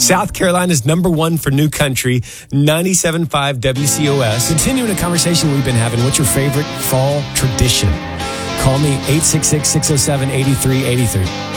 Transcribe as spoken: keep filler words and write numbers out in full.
South Carolina's number one for new country, ninety-seven point five W C O S. Continuing a conversation we've been having, what's your favorite fall tradition? Call me, eight six six, six oh seven, eight three eight three.